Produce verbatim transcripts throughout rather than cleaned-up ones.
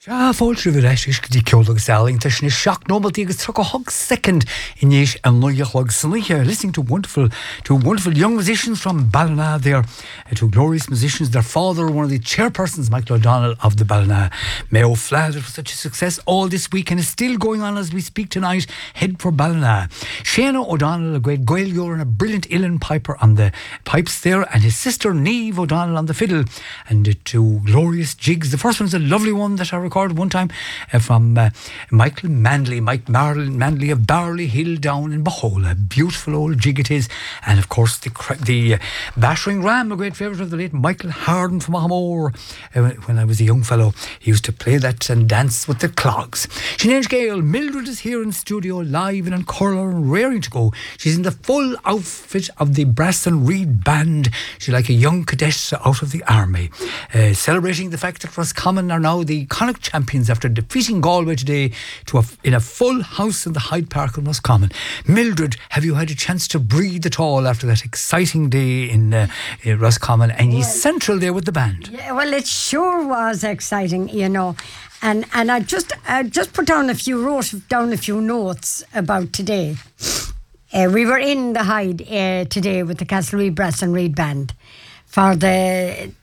Ja, fáilte bhí leis go ceolalas ealaíonn sin is seach nómaltí agus tro a hog second inéis an nuoichlog saníthe, listening to wonderful to wonderful young musicians from Ballina there, uh, to glorious musicians. Their father, one of the chairpersons, Michael O'Donnell of the Ballina Mayo Flat. It was such a success all this week and is still going on as we speak tonight. Head for Ballina. Shana O'Donnell, a great Gaellior and a brilliant uilleann piper on the pipes there, and his sister Niamh O'Donnell on the fiddle, and the two glorious jigs. The first one's a lovely one that I recorded one time uh, from uh, Michael Manley, Mike Mar- Manley of Barley Hill down in Bahola. Beautiful old jig it is. And of course the the uh, Battering Ram, a great favourite of the late Michael Harden from Ahamore. Uh, when I was a young fellow, he used to play that and dance with the clogs. Sinead Gale, Mildred is here in the studio live and in colour and raring to go. She's in the full outfit of the Brass and Reed Band. She's like a young cadet out of the army, uh, celebrating the fact that Roscommon are now the Connacht champions after defeating Galway today to a, in a full house in the Hyde Park in Roscommon. Mildred, have you had a chance to breathe at all after that exciting day in, uh, in Roscommon, and he's well, central there with the band? Yeah, well, it sure was exciting, you know. And and I just I just put down a few wrote down a few notes about today. Uh, we were in the Hyde uh, today with the Castlereagh Brass and Reed Band for the.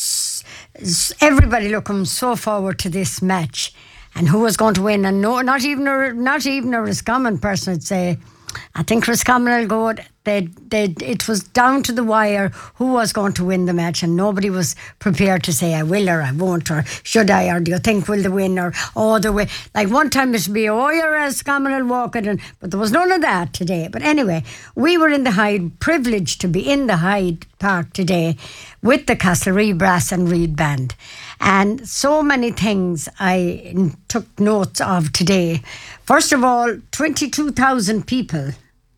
Everybody looking so forward to this match, and who was going to win. And no, not even a not even a Roscommon person would say, I think Roscommon will go. They, they, it was down to the wire who was going to win the match, and nobody was prepared to say I will or I won't or should I or do you think will they win or oh the way. Like one time it would be oh you're Roscommon will walk it, and but there was none of that today. But anyway, we were in the Hyde, privileged to be in the Hyde Park today with the Castlereagh Brass and Reed Band, and so many things I took notes of today. First of all, twenty-two thousand people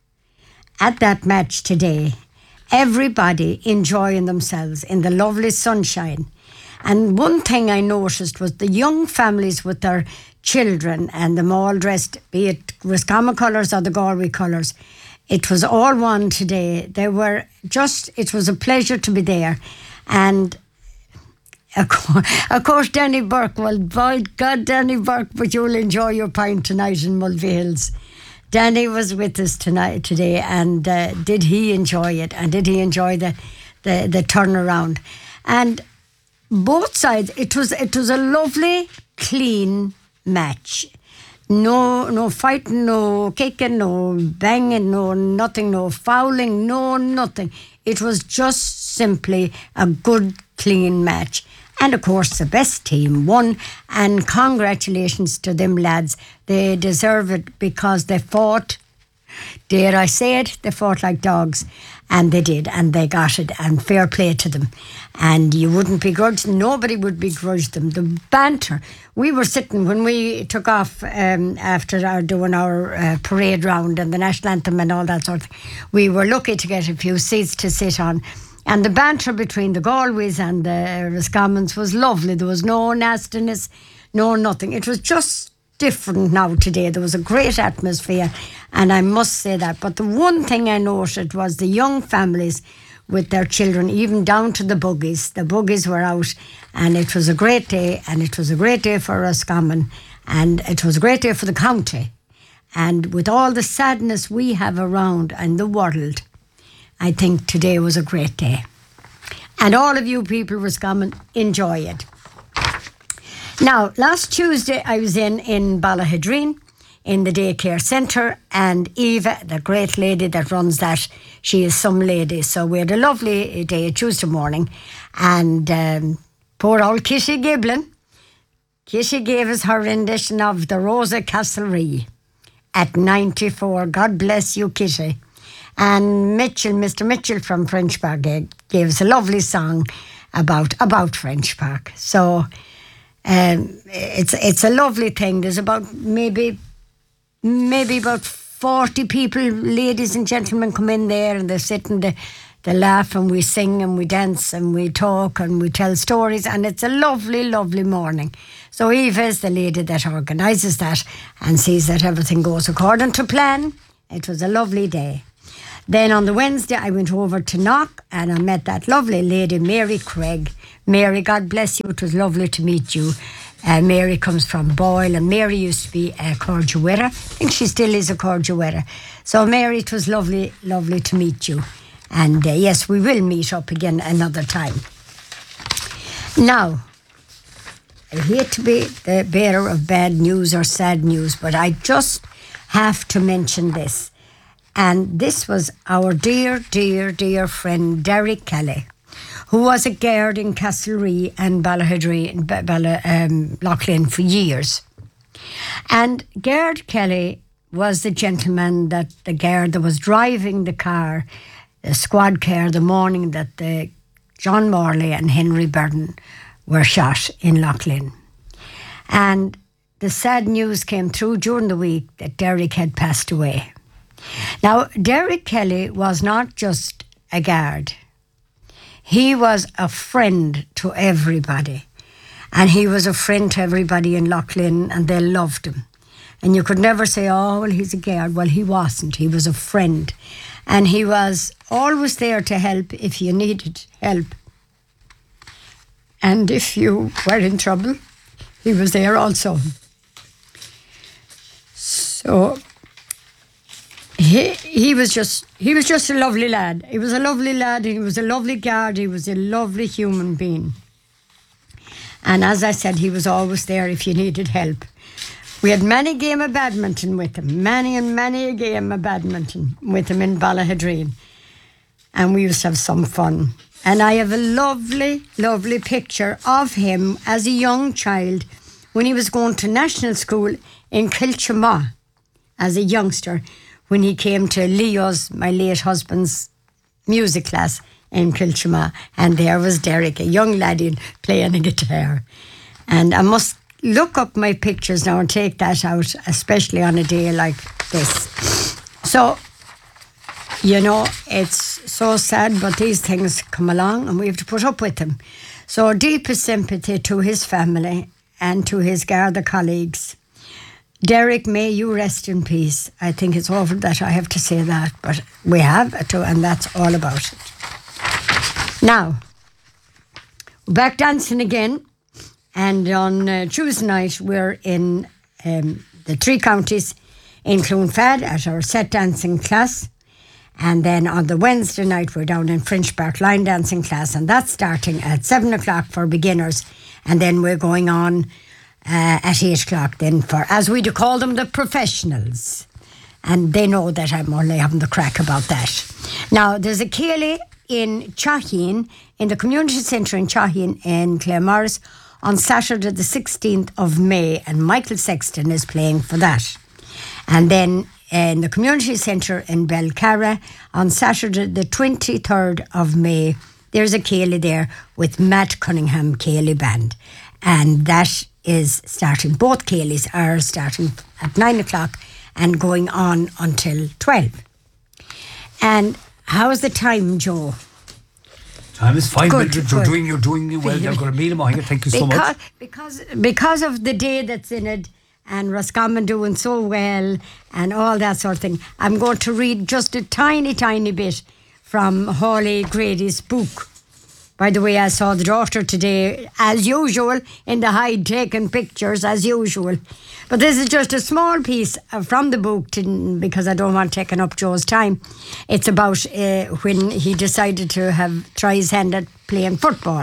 at that match today, everybody enjoying themselves in the lovely sunshine. And one thing I noticed was the young families with their children and them all dressed, be it Roscommon colours or the Galway colours. It was all one today. They were just, it was a pleasure to be there. And of course, of course Danny Burke, well, by God, Danny Burke, but you'll enjoy your pint tonight in Mulvey Hills. Danny was with us tonight, today, and uh, did he enjoy it? And did he enjoy the, the, the turnaround? And both sides, it was it was a lovely, clean match. No, no fighting, no kicking, no banging, no nothing, no fouling, no nothing. It was just simply a good, clean match. And of course, the best team won. And congratulations to them lads. They deserve it because they fought, dare I say it, they fought like dogs. And they did, and they got it, and fair play to them. And you wouldn't begrudge, nobody would begrudge them. The banter, we were sitting when we took off um, after our doing our uh, parade round and the national anthem and all that sort of thing. We were lucky to get a few seats to sit on. And the banter between the Galways and the Roscommons was lovely. There was no nastiness, no nothing. It was just different now today. There was a great atmosphere, and I must say that. But the one thing I noted was the young families with their children, even down to the buggies. The buggies were out, and it was a great day, and it was a great day for Roscommon, and it was a great day for the county. And with all the sadness we have around in the world, I think today was a great day. And all of you people, Roscommon, enjoy it. Now, last Tuesday I was in, in Ballahidreen in the daycare centre, and Eva, the great lady that runs that, she is some lady. So we had a lovely day Tuesday morning, and um, poor old Kitty Giblin, Kitty gave us her rendition of the Rosa Castlereagh at ninety-four. God bless you, Kitty. And Mitchell, Mister Mitchell from French Park gave, gave us a lovely song about about French Park. So um, it's it's a lovely thing. There's about maybe maybe about forty people, ladies and gentlemen, come in there, and they sit and they, they laugh and we sing and we dance and we talk and we tell stories, and it's a lovely, lovely morning. So Eva is the lady that organises that and sees that everything goes according to plan. It was a lovely day. Then on the Wednesday, I went over to Knock and I met that lovely lady, Mary Craig. Mary, God bless you. It was lovely to meet you. Uh, Mary comes from Boyle, and Mary used to be a Corduera. I think she still is a Corduera. So Mary, it was lovely, lovely to meet you. And uh, yes, we will meet up again another time. Now, I hate to be the bearer of bad news or sad news, but I just have to mention this. And this was our dear, dear, dear friend Derek Kelly, who was a guard in Castlerea and Ballahidree and Balla, um, Loughlin for years. And Gerd Kelly was the gentleman that the guard that was driving the car, the squad car, the morning that the John Morley and Henry Burden were shot in Loughlin. And the sad news came through during the week that Derek had passed away. Now, Derek Kelly was not just a guard. He was a friend to everybody. And he was a friend to everybody in Loughlin, and they loved him. And you could never say, oh, well, he's a guard. Well, he wasn't. He was a friend. And he was always there to help if you needed help. And if you were in trouble, he was there also. So he he was just he was just a lovely lad. He was a lovely lad. He was a lovely guard. He was a lovely human being. And as I said, he was always there if you needed help. We had many game of badminton with him, many and many a game of badminton with him in Ballahidreen. And we used to have some fun. And I have a lovely, lovely picture of him as a young child when he was going to national school in Kilchama as a youngster, when he came to Leo's, my late husband's, music class in Kilchama. And there was Derek, a young laddie playing a guitar. And I must look up my pictures now and take that out, especially on a day like this. So, you know, it's so sad, but these things come along and we have to put up with them. So deepest sympathy to his family and to his Garda colleagues. Derek, may you rest in peace. I think it's awful that I have to say that, but we have to, and that's all about it. Now, back dancing again, and on uh, Tuesday night we're in um, the three counties in Clonfad at our set dancing class. And then on the Wednesday night, we're down in French Park line dancing class, and that's starting at seven o'clock for beginners. And then we're going on uh, at eight o'clock then for, as we do call them, the professionals. And they know that I'm only having the crack about that. Now, there's a Ceilidh in Chahin, in the community centre in Chahin in Claremorris on Saturday the sixteenth of May, and Michael Sexton is playing for that. And then in the community centre in Belcarra on Saturday the twenty-third of May, there's a Ceilidh there with Matt Cunningham Ceilidh Band, and that is starting, both Ceilidhs are starting at nine o'clock and going on until twelve. And how's the time, Joe? Time is fine. Good, you're, good. doing you're doing it well. You're going to meet him. Thank you so because, much. Because because of the day that's in it, and Roscommon doing so well and all that sort of thing, I'm going to read just a tiny, tiny bit from Hawley Grady's book. By the way, I saw the daughter today, as usual, in the hide taking pictures, as usual. But this is just a small piece from the book, to, because I don't want taking up Joe's time. It's about uh, when he decided to have try his hand at playing football.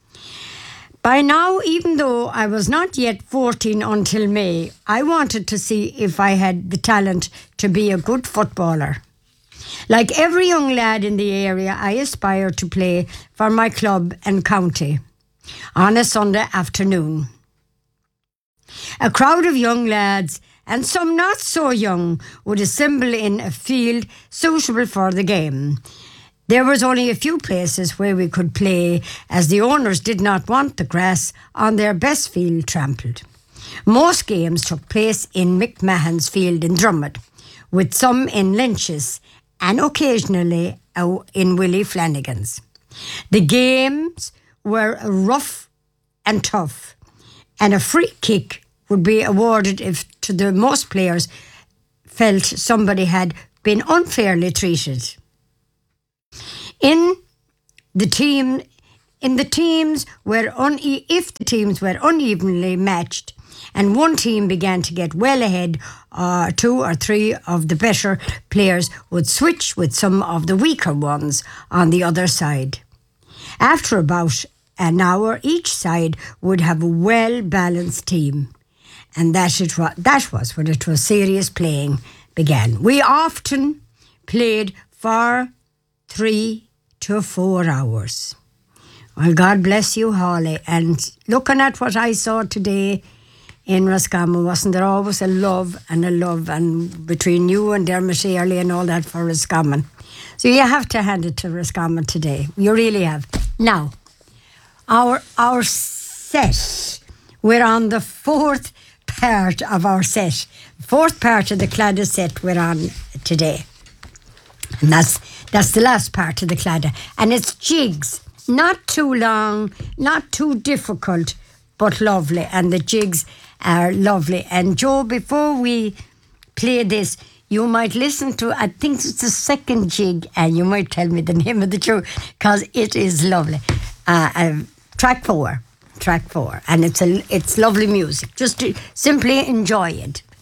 By now, even though I was not yet fourteen until May, I wanted to see if I had the talent to be a good footballer. Like every young lad in the area, I aspired to play for my club and county on a Sunday afternoon. A crowd of young lads, and some not so young, would assemble in a field suitable for the game. There was only a few places where we could play, as the owners did not want the grass on their best field trampled. Most games took place in McMahon's field in Drummond, with some in Lynch's, and occasionally in Willie Flanagan's. The games were rough and tough, and a free kick would be awarded if to the most players felt somebody had been unfairly treated. In the team in the teams were une- if the teams were unevenly matched and one team began to get well ahead, uh, two or three of the better players would switch with some of the weaker ones on the other side. After about an hour, each side would have a well-balanced team. And that, it was, that was when it was serious playing began. We often played for three to four hours. Well, God bless you, Holly. And looking at what I saw today in Roscommon, wasn't there always a love and a love and between you and Dermot Early and all that for Roscommon? So you have to hand it to Roscommon today. You really have. Now, our our set, we're on the fourth part of our set. Fourth part of the Claddagh set we're on today. And that's that's the last part of the Claddagh. And it's jigs. Not too long, not too difficult, but lovely. And the jigs are lovely. And Joe, before we play this, you might listen to, I think it's the second jig, and you might tell me the name of the tune, because it is lovely. Uh, uh, track four, track four. And it's a, it's lovely music. Just to simply enjoy it.